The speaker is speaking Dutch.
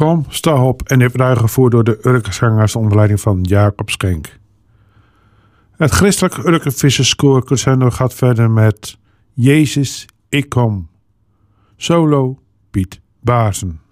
Kom, sta op en heeft uitgevoerd door de Urkenzangers onder leiding van Jacob Schenk. Het christelijk Urkenvisserskoor Crescendo gaat verder met Jezus, ik kom. Solo Piet Baarsen.